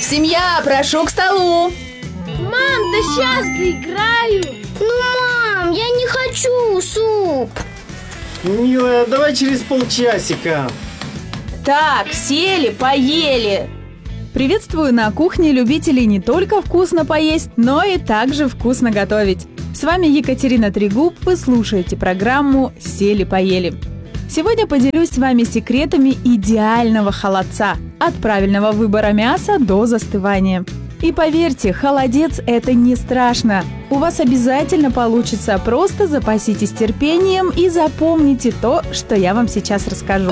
Семья, прошу к столу. Мам, да сейчас доиграю. Мам, я не хочу суп. Милая, давай через полчасика. Так, сели, поели. Приветствую на кухне любителей не только вкусно поесть, но и также вкусно готовить. С вами Екатерина Трегуб, вы слушаете программу «Сели-поели». Сегодня поделюсь с вами секретами идеального холодца. От правильного выбора мяса до застывания. И поверьте, холодец – это не страшно. У вас обязательно получится, просто запаситесь терпением и запомните то, что я вам сейчас расскажу.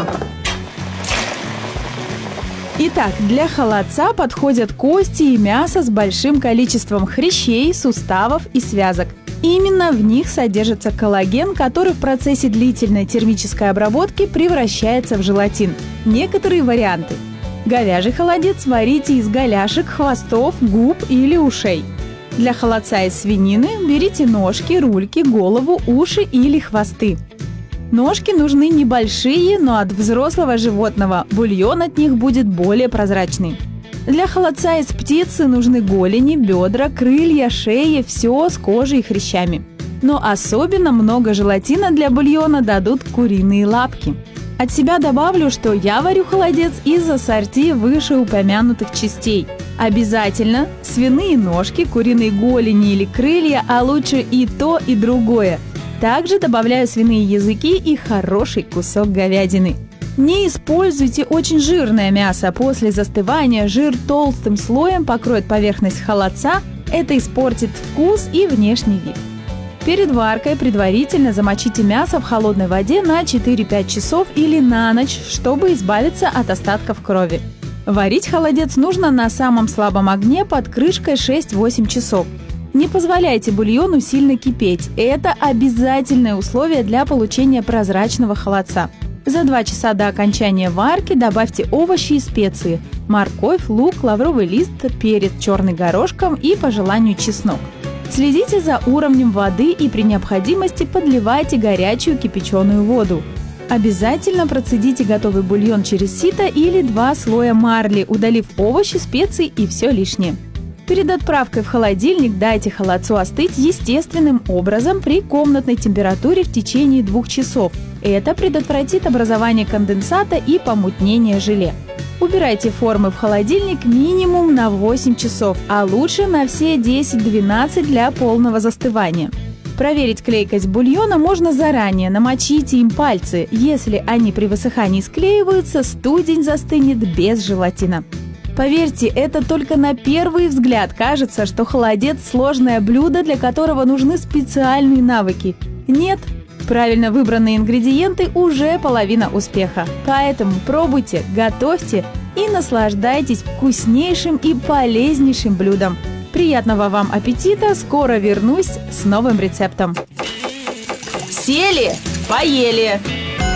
Итак, для холодца подходят кости и мясо с большим количеством хрящей, суставов и связок. Именно в них содержится коллаген, который в процессе длительной термической обработки превращается в желатин. Некоторые варианты. Говяжий холодец варите из голяшек, хвостов, губ или ушей. Для холодца из свинины берите ножки, рульки, голову, уши или хвосты. Ножки нужны небольшие, но от взрослого животного бульон от них будет более прозрачный. Для холодца из птицы нужны голени, бедра, крылья, шея, все с кожей и хрящами. Но особенно много желатина для бульона дадут куриные лапки. От себя добавлю, что я варю холодец из ассорти вышеупомянутых частей. Обязательно свиные ножки, куриные голени или крылья, а лучше и то, и другое. Также добавляю свиные языки и хороший кусок говядины. Не используйте очень жирное мясо. После застывания жир толстым слоем покроет поверхность холодца. Это испортит вкус и внешний вид. Перед варкой предварительно замочите мясо в холодной воде на 4-5 часов или на ночь, чтобы избавиться от остатков крови. Варить холодец нужно на самом слабом огне под крышкой 6-8 часов. Не позволяйте бульону сильно кипеть. Это обязательное условие для получения прозрачного холодца. За 2 часа до окончания варки добавьте овощи и специи – морковь, лук, лавровый лист, перец черный горошком и, по желанию, чеснок. Следите за уровнем воды и при необходимости подливайте горячую кипяченую воду. Обязательно процедите готовый бульон через сито или 2 слоя марли, удалив овощи, специи и все лишнее. Перед отправкой в холодильник дайте холодцу остыть естественным образом при комнатной температуре в течение 2 часов. Это предотвратит образование конденсата и помутнение желе. Убирайте формы в холодильник минимум на 8 часов, а лучше на все 10-12 для полного застывания. Проверить клейкость бульона можно заранее, намочите им пальцы. Если они при высыхании склеиваются, студень застынет без желатина. Поверьте, это только на первый взгляд кажется, что холодец – сложное блюдо, для которого нужны специальные навыки. Нет, правильно выбранные ингредиенты уже половина успеха. Поэтому пробуйте, готовьте и наслаждайтесь вкуснейшим и полезнейшим блюдом. Приятного вам аппетита! Скоро вернусь с новым рецептом. Сели, поели.